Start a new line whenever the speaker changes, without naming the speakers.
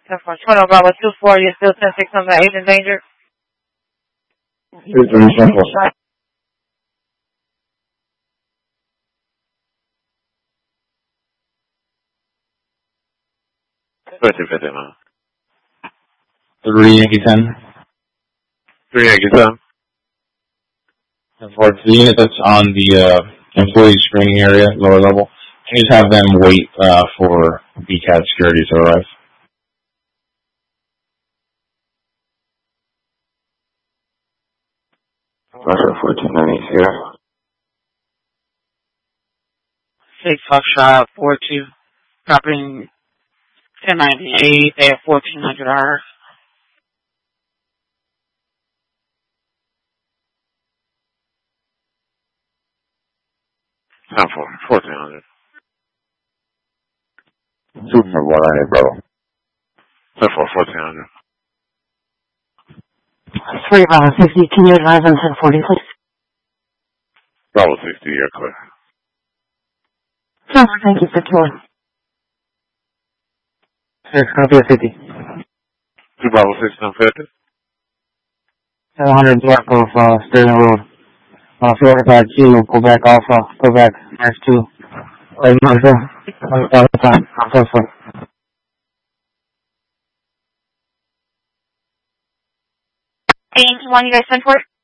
10-4, Bravo 2-4, you're still 10-6 on the agent danger.
2-3,
50-50, man.
3 Yankee 10.
3 Yankee 10.
10-4, the unit that's on the employee screening area, lower level, can you just have them wait for BCAT security to arrive?
Roger, 1498 here.
6 Foxtrot 4-2, dropping 1098 at 1400 hours.
Time for 1400.
Super 100, Bravo.
Time for 1400.
3 Bravo 60, can you advise on 1040, please?
Bravo 60, you're clear.
Thank you for touring.
6, copy of 50.
2 Bravo 6, 1050.
700 block of Sterling Road. Florida Pad Kilo, go back Alpha, go back, March 2. Marshall, time, Alpha.
One, you guys sent for it?